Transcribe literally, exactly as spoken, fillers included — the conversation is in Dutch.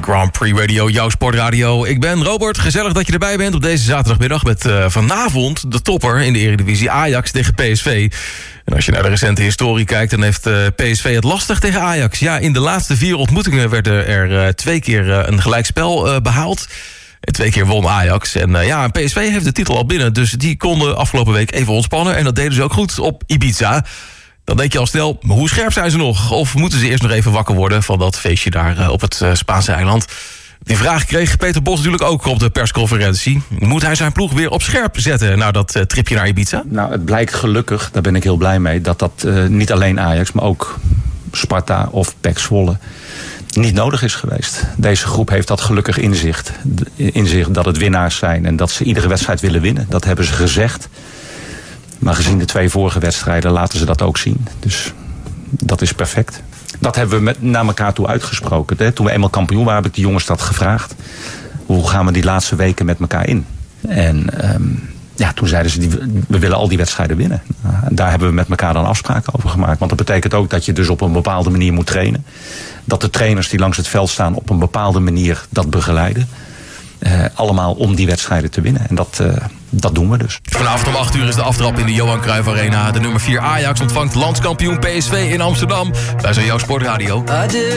Grand Prix Radio, jouw sportradio. Ik ben Robert, gezellig dat je erbij bent op deze zaterdagmiddag... met uh, vanavond de topper in de Eredivisie, Ajax tegen P S V. En als je naar de recente historie kijkt, dan heeft uh, P S V het lastig tegen Ajax. Ja, in de laatste vier ontmoetingen werden er uh, twee keer uh, een gelijkspel uh, behaald. En twee keer won Ajax. En uh, ja, P S V heeft de titel al binnen, dus die konden afgelopen week even ontspannen. En dat deden ze ook goed op Ibiza. Dan denk je al snel, hoe scherp zijn ze nog? Of moeten ze eerst nog even wakker worden van dat feestje daar uh, op het uh, Spaanse eiland? Die vraag kreeg Peter Bos natuurlijk ook op de persconferentie. Moet hij zijn ploeg weer op scherp zetten na dat uh, tripje naar Ibiza? Nou, het blijkt gelukkig, daar ben ik heel blij mee... dat dat uh, niet alleen Ajax, maar ook Sparta of P E C Zwolle niet nodig is geweest. Deze groep heeft dat gelukkig inzicht. Inzicht dat het winnaars zijn en dat ze iedere wedstrijd willen winnen. Dat hebben ze gezegd. Maar gezien de twee vorige wedstrijden laten ze dat ook zien. Dus dat is perfect. Dat hebben we met, naar elkaar toe uitgesproken. Hè. Toen we eenmaal kampioen waren, heb ik de jongens dat gevraagd. Hoe gaan we die laatste weken met elkaar in? En um, ja, toen zeiden ze, die, we willen al die wedstrijden winnen. Uh, daar hebben we met elkaar dan afspraken over gemaakt. Want dat betekent ook dat je dus op een bepaalde manier moet trainen. Dat de trainers die langs het veld staan op een bepaalde manier dat begeleiden. Uh, allemaal om die wedstrijden te winnen. En dat, uh, dat doen we dus. Vanavond om acht uur is de aftrap in de Johan Cruijff Arena. De nummer vier Ajax ontvangt landskampioen P S V in Amsterdam. Wij zijn jouw sportradio.